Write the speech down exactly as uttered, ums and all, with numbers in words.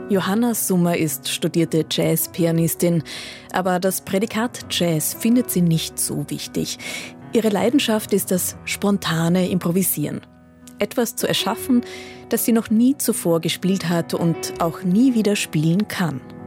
Johanna Summer ist studierte Jazzpianistin, aber das Prädikat Jazz findet sie nicht so wichtig. Ihre Leidenschaft ist das spontane Improvisieren. Etwas zu erschaffen, das sie noch nie zuvor gespielt hat und auch nie wieder spielen kann.